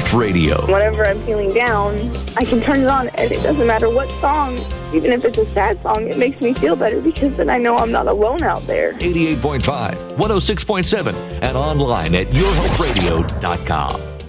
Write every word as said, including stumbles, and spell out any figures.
Hope Radio. Whenever I'm feeling down, I can turn it on, and it doesn't matter what song. Even if it's a sad song, it makes me feel better because then I know I'm not alone out there. eighty-eight point five, one oh six point seven, and online at your hope radio dot com.